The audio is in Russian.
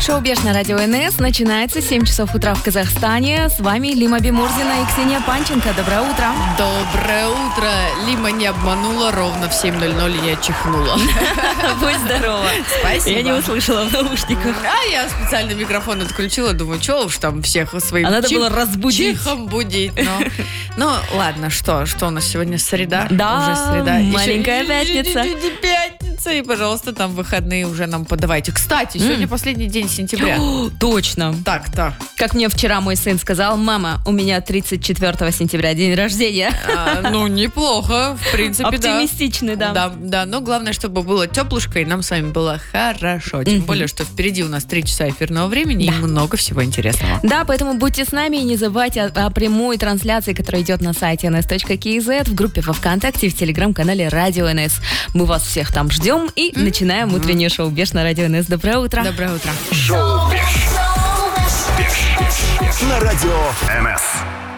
Шоу «Беш» на радио НС начинается с 7 часов утра в Казахстане. С вами Лима Бимурзина и Ксения Панченко. Доброе утро. Доброе утро. Лима не обманула, ровно в 7:00 я чихнула. Будь здорова. Спасибо. Я не услышала в наушниках. А я специально микрофон отключила, думаю, что уж там всех своим надо было разбудить. чихом будить. Ну, ладно, что у нас сегодня среда? Да, уже среда. маленькая пятница. Пятница, и, пожалуйста, там выходные уже нам подавайте. Кстати, сегодня последний день сентября. Точно. Так-то. Как мне вчера мой сын сказал: мама, у меня 34 сентября день рождения. Ну, неплохо, в принципе, да. Оптимистичный, да. Да, но главное, чтобы было теплушко, и нам с вами было хорошо. Тем более, что впереди у нас 3 часа эфирного времени и много всего интересного. Да, поэтому будьте с нами и не забывайте о прямой трансляции, которая идет на сайте ns.kz, в группе во ВКонтакте и в телеграм-канале Радио НС. Мы вас всех там ждем и начинаем утреннее шоу «Беш» на Радио НС. Доброе утро. Доброе утро. Шоу «Беш» на радио НС.